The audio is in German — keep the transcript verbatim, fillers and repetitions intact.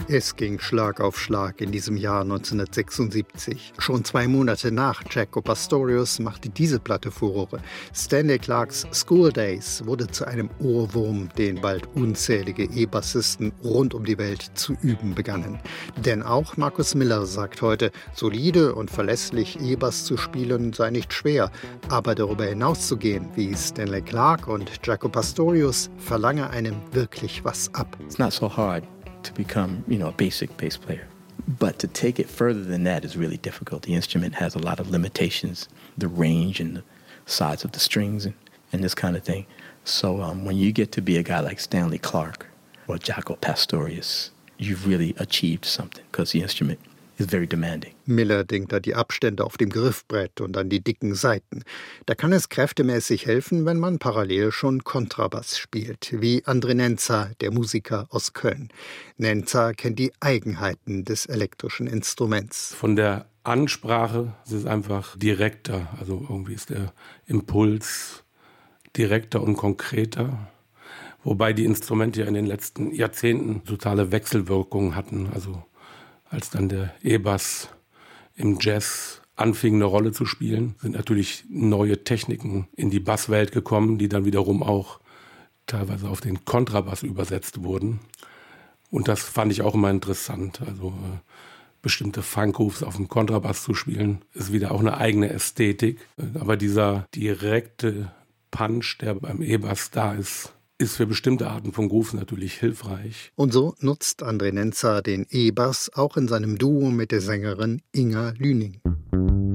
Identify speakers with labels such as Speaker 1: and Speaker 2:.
Speaker 1: Es ging Schlag auf Schlag in diesem Jahr neunzehnhundertsechsundsiebzig. Schon zwei Monate nach Jaco Pastorius machte diese Platte Furore. Stanley Clarkes School Days wurde zu einem Ohrwurm, den bald unzählige E-Bassisten rund um die Welt zu üben begannen. Denn auch Marcus Miller sagt heute, solide und verlässlich E-Bass zu spielen sei nicht schwer, aber darüber hinauszugehen, wie Stanley Clarke und Jaco Pastorius, verlange einem wirklich was ab.
Speaker 2: It's not so hard to become, you know, a basic bass player. But to take it further than that is really difficult. The instrument has a lot of limitations, the range and the size of the strings and, and this kind of thing. So um, when you get to be a guy like Stanley Clarke or Jaco Pastorius, you've really achieved something because the instrument is very demanding.
Speaker 1: Miller denkt an die Abstände auf dem Griffbrett und an die dicken Saiten. Da kann es kräftemäßig helfen, wenn man parallel schon Kontrabass spielt, wie André Nenza, der Musiker aus Köln. Nenza kennt die Eigenheiten des elektrischen Instruments.
Speaker 3: Von der Ansprache ist es einfach direkter, also irgendwie ist der Impuls direkter und konkreter. Wobei die Instrumente ja in den letzten Jahrzehnten totale Wechselwirkungen hatten, also als dann der E-Bass im Jazz anfing, eine Rolle zu spielen, sind natürlich neue Techniken in die Basswelt gekommen, die dann wiederum auch teilweise auf den Kontrabass übersetzt wurden. Und das fand ich auch immer interessant. Also äh, bestimmte Funk-Grooves auf dem Kontrabass zu spielen, ist wieder auch eine eigene Ästhetik. Aber dieser direkte Punch, der beim E-Bass da ist, ist für bestimmte Arten von Grooves natürlich hilfreich.
Speaker 1: Und so nutzt André Nenza den E-Bass auch in seinem Duo mit der Sängerin Inga Lüning.